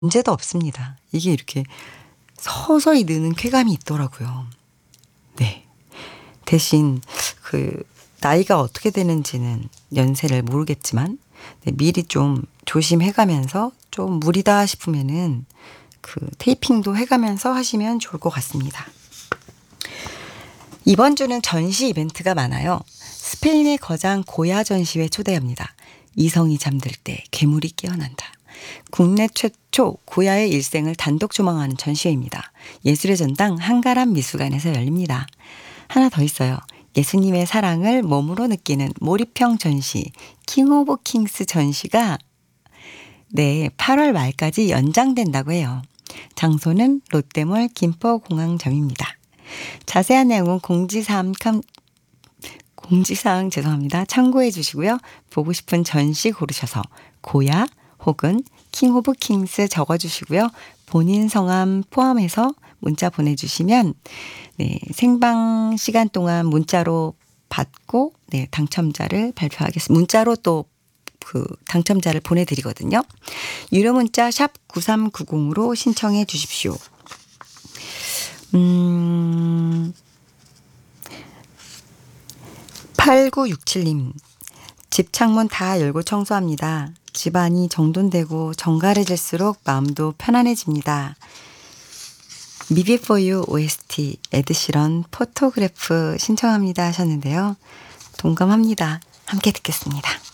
문제도 없습니다. 이게 이렇게 서서히 느는 쾌감이 있더라고요. 네. 대신 나이가 어떻게 되는지는 연세를 모르겠지만 미리 좀 조심해 가면서 좀 무리다 싶으면은 테이핑도 해 가면서 하시면 좋을 것 같습니다. 이번 주는 전시 이벤트가 많아요. 스페인의 거장 고야 전시회 초대합니다. 이성이 잠들 때 괴물이 깨어난다. 국내 최초 고야의 일생을 단독 조망하는 전시회입니다. 예술의 전당 한가람 미술관에서 열립니다. 하나 더 있어요. 예수님의 사랑을 몸으로 느끼는 몰입형 전시 킹 오브 킹스 전시가 8월 말까지 연장된다고 해요. 장소는 롯데몰 김포공항점입니다. 자세한 내용은 공지사항 죄송합니다. 참고해 주시고요. 보고 싶은 전시 고르셔서 고야 혹은 킹 오브 킹스 적어주시고요. 본인 성함 포함해서 문자 보내주시면 생방 시간 동안 문자로 받고 당첨자를 발표하겠습니다. 문자로 또 당첨자를 보내드리거든요. 유료 문자 샵 9390으로 신청해 주십시오. 8967님, 집 창문 다 열고 청소합니다. 집안이 정돈되고 정갈해질수록 마음도 편안해집니다. 미비 포유 OST 에드시런 포토그래프 신청합니다 하셨는데요. 동감합니다. 함께 듣겠습니다.